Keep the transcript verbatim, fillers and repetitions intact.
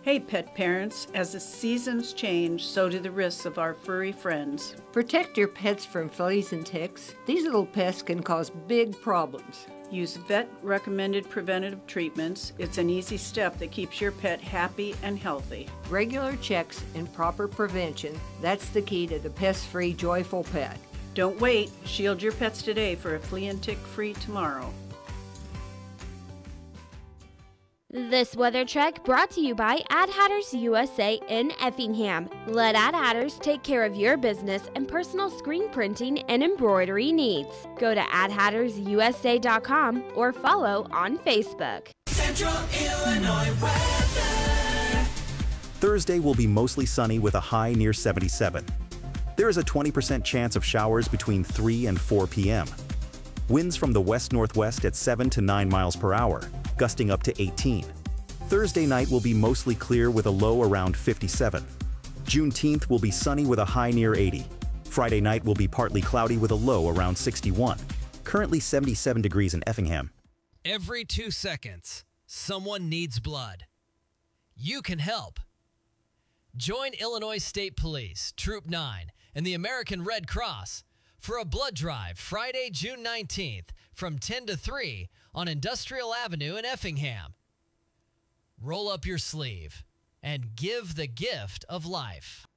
Hey pet parents, as the seasons change, so do the risks of our furry friends. Protect your pets from fleas and ticks. These little pests can cause big problems. Use vet-recommended preventative treatments. It's an easy step that keeps your pet happy and healthy. Regular checks and proper prevention, that's the key to the pest-free, joyful pet. Don't wait. Shield your pets today for a flea and tick-free tomorrow. This weather check brought to you by Ad Hatters U S A in Effingham. Let Ad Hatters take care of your business and personal screen printing and embroidery needs. Go to ad hatters u s a dot com or follow on Facebook. Central Illinois weather. Thursday will be mostly sunny with a high near seventy-seven. There is a twenty percent chance of showers between three and four p m Winds from the west-northwest at seven to nine miles per hour, gusting up to eighteen. Thursday night will be mostly clear with a low around fifty-seven. Juneteenth will be sunny with a high near eighty. Friday night will be partly cloudy with a low around sixty-one. Currently seventy-seven degrees in Effingham. Every two seconds, someone needs blood. You can help. Join Illinois State Police, Troop nine, and the American Red Cross for a blood drive Friday, June nineteenth from ten to three on Industrial Avenue in Effingham. Roll up your sleeve and give the gift of life.